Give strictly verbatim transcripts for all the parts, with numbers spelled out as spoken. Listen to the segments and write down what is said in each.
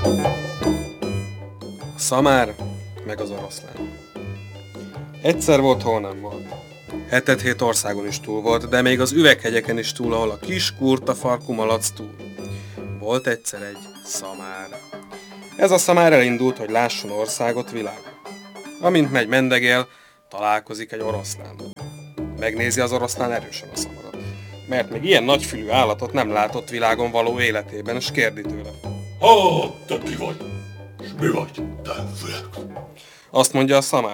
A szamár meg az oroszlán. Egyszer volt, hol nem volt. Hetet-hét országon is túl volt, de még az üveghegyeken is túl, ahol a kis kurta farkú malac túl. Volt egyszer egy szamár. Ez a szamár elindult, hogy lásson országot, világot. Amint megy mendegél, találkozik egy oroszlánnal. Megnézi az oroszlán erősen a szamarat, mert még ilyen nagyfülű állatot nem látott világon való életében, és kérdi tőle. Ha, te ki vagy? S mi vagy, te fülek? Azt mondja a szamár.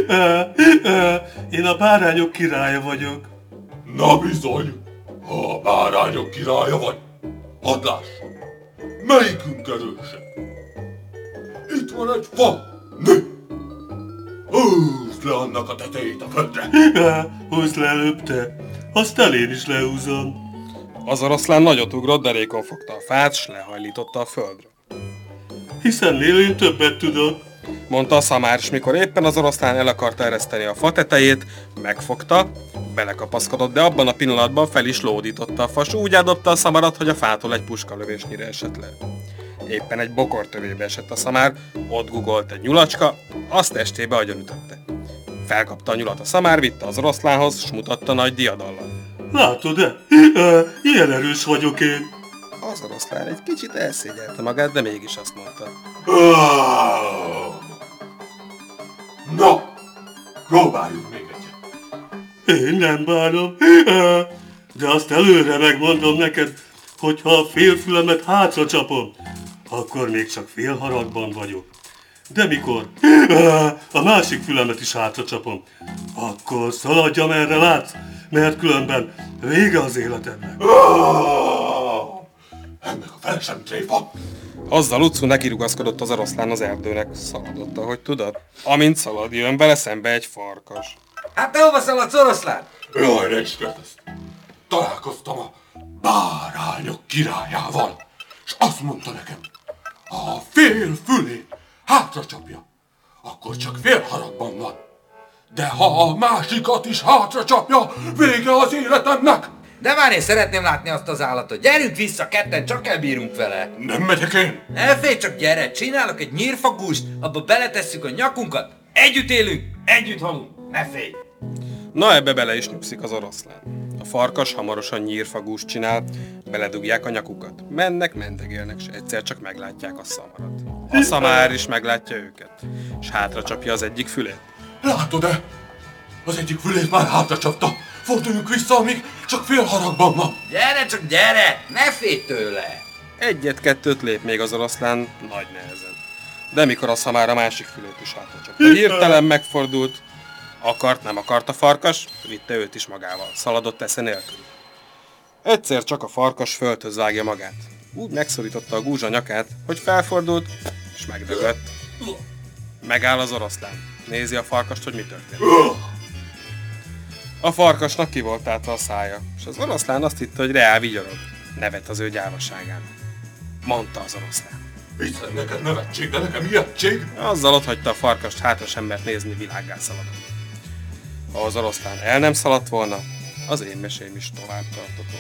Én a bárányok királya vagyok. Na bizony, ha a bárányok királya vagy, hadd láss, melyikünk erősebb? Itt van egy fa, nő! Húzd le annak a tetejét a földre! Húzd le előbb te, aztán én is lehúzom. Az oroszlán nagyot ugrott, derékon fogta a fát, s lehajlította a földre. Hiszen nél én többet tudok. Mondta a szamár, s mikor éppen az oroszlán el akarta ereszteni a fa tetejét, megfogta, belekapaszkodott, de abban a pillanatban fel is lódította a fa, s úgy eldobta a szamarat, hogy a fától egy puskalövésnyire esett le. Éppen egy bokortövébe esett a szamár, ott gugolt egy nyulacska, azt testébe agyonütötte. Felkapta a nyulat a szamár, vitte az oroszlánhoz, s mutatta nagy diadallal. Látod-e? Ilyen erős vagyok én. Az oroszlán egy kicsit elszégyelte magát, de mégis azt mondta. Na, próbáljuk még egyet. Én nem bánom, de azt előre megmondom neked, hogy ha a félfülemet hátra csapom, akkor még csak fél haragban vagyok. De mikor a másik fülemet is hátra csapom, akkor szaladj, amerre látsz, mert különben vége az életednek. Ennek a fele sem tréfa. Azzal utcú nekirugaszkodott az oroszlán az erdőnek, szaladott, ahogy tudod. Amint szalad, jön vele szembe egy farkas. Hát te hova szaladsz, oroszlán? Jaj, ne is kérdezz. Találkoztam a bárányok királyával, és azt mondta nekem, ha a fél fülét hátra csapja, akkor csak fél haragban van. De ha a másikat is hátra csapja, vége az életemnek. De már én szeretném látni azt az állatot. Gyerünk vissza, ketten csak elbírunk vele. Nem megyek én. Ne félj, csak gyere, csinálok egy nyírfagúst, abba beletesszük a nyakunkat. Együtt élünk, együtt halunk. Ne félj. Na, ebbe bele is nyugszik az oroszlán. A farkas hamarosan nyírfagúst csinál, beledugják a nyakukat. Mennek, mendegélnek, s egyszer csak meglátják a szamarat. A szamár is meglátja őket, s hátra csapja az egyik fülét. Látod-e? Az egyik fülét már hátra csapta. Forduljunk vissza, amíg csak fél haragban van. Gyere, csak gyere, ne félj tőle. Egyet-kettőt lép még az oroszlán nagy nehezen. De mikor a szamár a másik fülét is hátra csapta, hirtelen megfordult, akart, nem akart a farkas, vitte őt is magával, szaladott esze nélkül. Egyszer csak a farkas földhöz vágja magát. Úgy megszorította a gúzsa nyakát, hogy felfordult, és megdögött. Megáll az oroszlán. Nézi a farkast, hogy mi történt. A farkasnak ki volt állva a szája, és az oroszlán azt hitte, hogy reál vigyorog. Nevet az ő gyávaságán. Mondta az oroszlán. Hiszen neked nevetség, de nekem ijegység. Azzal otthagyta a farkast, hátra sem mert nézni, világgá szaladott. Ha az oroszlán el nem szaladt volna, az én mesém is tovább tartott.